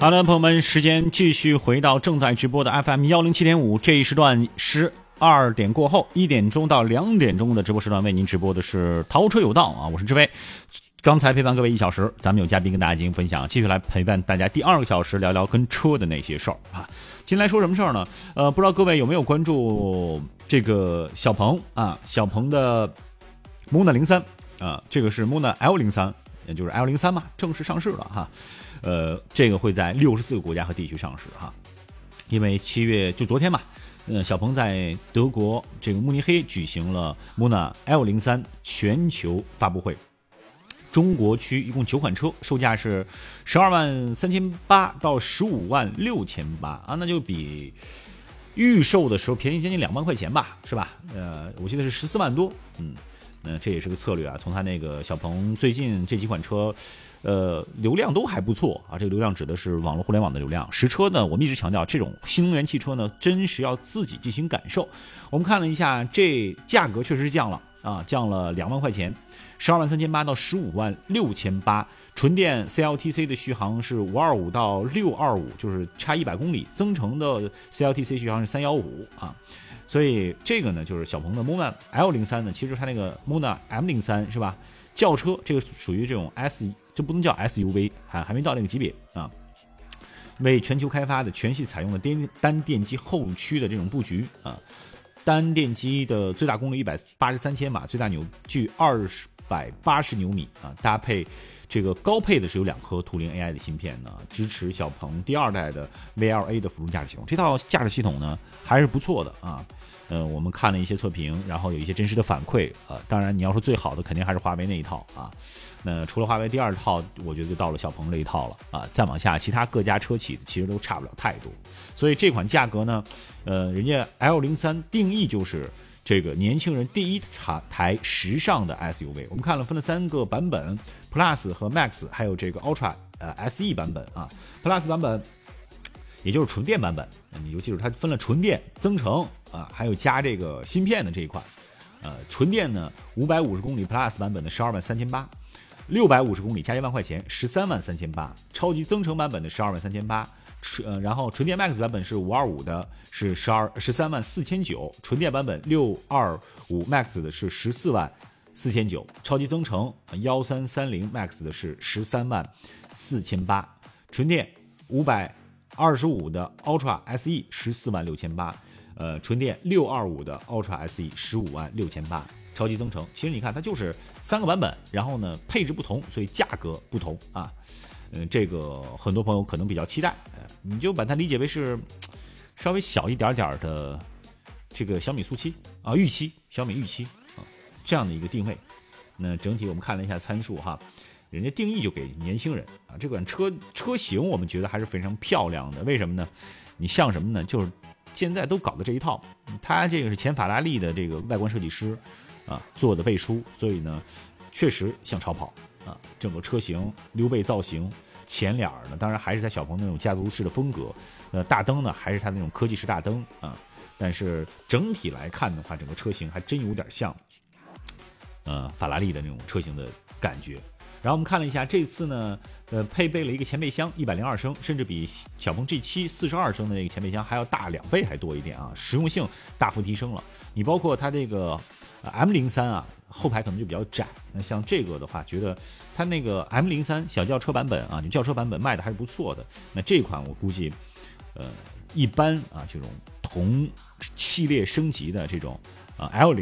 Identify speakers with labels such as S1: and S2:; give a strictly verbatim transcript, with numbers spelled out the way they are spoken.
S1: 好的，朋友们，时间继续回到正在直播的 F M 一零七点五这一时段，十二点过后，一点钟到两点钟的直播时段，为您直播的是淘车有道啊，我是志威。刚才陪伴各位一小时，咱们有嘉宾跟大家进行分享，继续来陪伴大家第二个小时，聊聊跟车的那些事儿啊。今天来说什么事儿呢？呃，不知道各位有没有关注这个小鹏啊，小鹏的 Mona 零三啊，这个是 Mona L 零三，也就是 L 零三嘛，正式上市了哈。呃，这个会在六十四个国家和地区上市哈，因为七月就昨天嘛，呃，小鹏在德国这个慕尼黑举行了 Mona L 零三全球发布会。中国区一共九款车，售价是十二万三千八到十五万六千八啊，那就比预售的时候便宜将近两万块钱吧，是吧？呃，我记得是十四万多，嗯，那、呃、这也是个策略啊。从他那个小鹏最近这几款车，呃，流量都还不错啊。这个流量指的是网络互联网的流量。实车呢，我们一直强调，这种新能源汽车呢，真是要自己进行感受。我们看了一下，这价格确实是降了。啊，降了两万块钱，十二万三千八到十五万六千八。纯电 C L T C 的续航是五二五到六二五，就是差一百公里。增程的 C L T C 续航是三一五啊，所以这个呢，就是小鹏的 Mona L 零三呢，其实它那个 Mona M 零三是吧？轿车这个属于这种 S， 就不能叫 S U V， 还还没到那个级别啊。为全球开发的全系采用了单单电机后驱的这种布局啊。单电机的最大功率一百八十三千瓦，最大扭矩二百八十牛米啊，搭配这个高配的是有两颗图灵 A I 的芯片呢，支持小鹏第二代的 V L A 的辅助驾驶系统。这套驾驶系统呢还是不错的啊。呃，我们看了一些测评，然后有一些真实的反馈啊、呃。当然，你要说最好的，肯定还是华为那一套啊。那除了华为第二套，我觉得就到了小鹏这一套了啊。再往下，其他各家车企其实都差不了太多。所以这款价格呢，呃，人家 L 零三定义就是这个年轻人第一台时尚的 S U V。我们看了分了三个版本 ，Plus 和 Max， 还有这个 Ultra 呃 S E 版本啊。Plus 版本也就是纯电版本，你就记住它分了纯电、增程啊，还有加这个芯片的这一款。呃，纯电呢五百五十公里 Plus 版本的十二万三千八。六百五十公里加一万块钱，十三万三千八。超级增程版本的十二万三千八，呃，然后纯电 Max 版本是五二五的，是十二十三万四千九。纯电版本六二五 Max 的是十四万四千九。超级增程幺三三零 Max 的是十三万四千八。纯电五百二十五的 Ultra S E 十四万六千八。呃，纯电六二五的 Ultra S E 十五万六千八。超级增程，其实你看它就是三个版本，然后呢配置不同，所以价格不同啊。嗯、呃，这个很多朋友可能比较期待，呃、你就把它理解为是稍微小一点点的这个小米速七啊，预期小米预期啊这样的一个定位。那整体我们看了一下参数哈，人家定义就给年轻人啊。这款车车型我们觉得还是非常漂亮的，为什么呢？你像什么呢？就是现在都搞的这一套，它这个是前法拉利的这个外观设计师。啊，做的背书，所以呢，确实像超跑啊。整个车型溜背造型，前脸呢，当然还是在小鹏那种家族式的风格。呃，大灯呢，还是它那种科技式大灯啊。但是整体来看的话，整个车型还真有点像，呃，法拉利的那种车型的感觉。然后我们看了一下，这次呢，呃，配备了一个前备箱，一百零二升，甚至比小鹏 G 七四十二升的那个前备箱还要大两倍还多一点啊，实用性大幅提升了。你包括它这个。M 零三啊，后排可能就比较窄。那像这个的话，觉得它那个 M 零三小轿车版本啊，就轿车版本卖的还是不错的。那这款我估计，呃，一般啊，这种同系列升级的这种啊 L